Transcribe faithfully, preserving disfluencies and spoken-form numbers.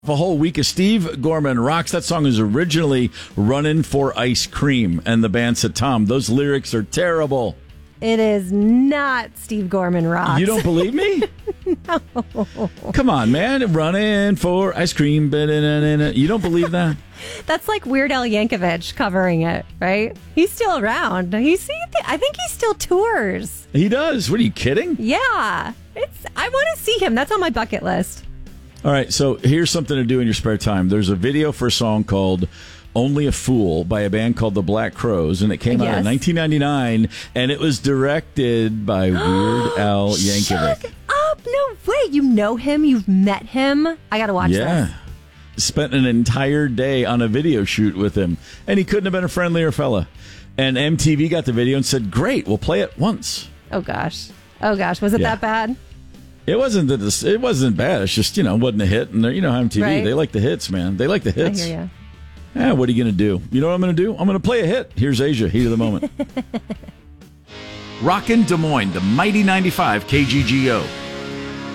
A whole week of Steve Gorman Rocks. That song is originally Runnin' for Ice Cream, and the band said, Tom, those lyrics are terrible. It is not Steve Gorman Rocks. You don't believe me? No. Come on, man. Running for ice cream. You don't believe that? That's like Weird Al Yankovic covering it, right? He's still around. He's, I think he still tours. He does. What, are you kidding? Yeah. It's. I want to see him. That's on my bucket list. All right, so here's something to do in your spare time. There's a video for a song called Only a Fool by a band called the Black Crowes, and it came yes. out in nineteen ninety-nine, and it was directed by Weird Al Yankovic. Shut up! No way! You know him? You've met him? I gotta watch yeah. this. Spent an entire day on a video shoot with him, and he couldn't have been a friendlier fella. And M T V got the video and said, great, we'll play it once. Oh, gosh. Oh, gosh. Was it yeah. that bad? It wasn't that this, it wasn't bad. It's just, you know, wasn't a hit. And you know how M T V, right. they like the hits, man. They like the hits. I hear you. Yeah, what are you going to do? You know what I'm going to do? I'm going to play a hit. Here's Asia, heat of the moment. Rockin' Des Moines, the mighty ninety-five K G G O.